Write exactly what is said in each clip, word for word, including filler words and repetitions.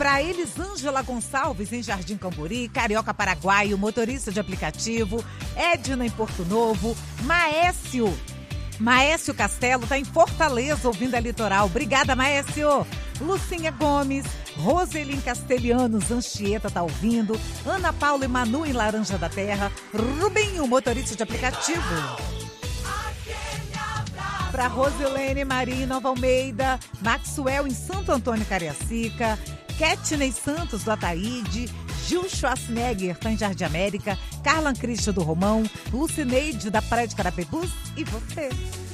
para Elisângela Gonçalves, em Jardim Camburi, Carioca Paraguaio, motorista de aplicativo, Edna em Porto Novo, Maécio. Maécio Castelo está em Fortaleza, ouvindo a Litoral. Obrigada, Maécio. Lucinha Gomes, Roselin Castelhanos, Anchieta está ouvindo, Ana Paula e Manu em Laranja da Terra, Rubinho, motorista de aplicativo. Para Rosilene Maria em Nova Almeida, Maxwell em Santo Antônio Cariacica, Ketney Santos do Ataíde, Gil Schwarzenegger está em Jardim América, Carla Cristian do Romão, Lucineide da Praia de Carapebus e você.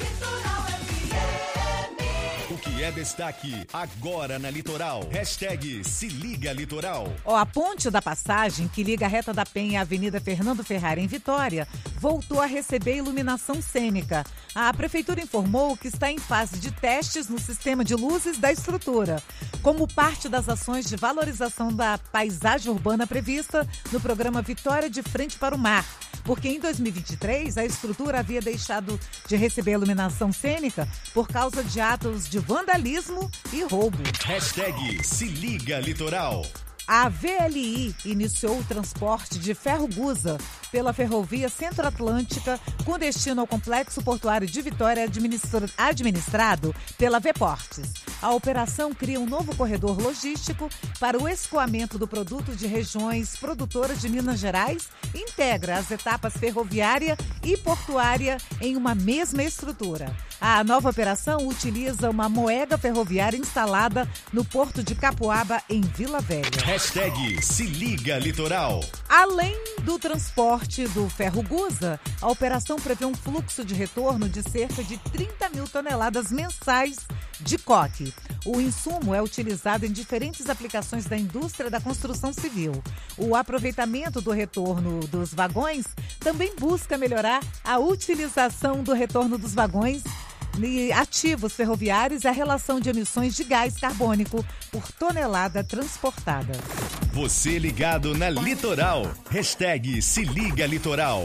O que é destaque agora na Litoral? Hashtag Se Liga Litoral. Ó, a ponte da passagem, que liga a Reta da Penha à Avenida Fernando Ferrari em Vitória, voltou a receber iluminação cênica. A Prefeitura informou que está em fase de testes no sistema de luzes da estrutura, como parte das ações de valorização da paisagem urbana prevista no programa Vitória de Frente para o Mar, porque em dois mil e vinte e três a estrutura havia deixado de receber iluminação cênica por causa de atos de vandalismo e roubo. Hashtag Se Liga Litoral. A V L I iniciou o transporte de ferro-gusa pela Ferrovia Centro-Atlântica com destino ao Complexo Portuário de Vitória, administra- administrado pela Vportes. A operação cria um novo corredor logístico para o escoamento do produto de regiões produtoras de Minas Gerais e integra as etapas ferroviária e portuária em uma mesma estrutura. A nova operação utiliza uma moega ferroviária instalada no Porto de Capuaba, em Vila Velha. Hashtag Se Liga Litoral. Além do transporte do ferro-gusa, a operação prevê um fluxo de retorno de cerca de trinta mil toneladas mensais de coque. O insumo é utilizado em diferentes aplicações da indústria da construção civil. O aproveitamento do retorno dos vagões também busca melhorar a utilização do retorno dos vagões e ativos ferroviários e a relação de emissões de gás carbônico por tonelada transportada. Você ligado na Litoral. Hashtag Se Liga Litoral.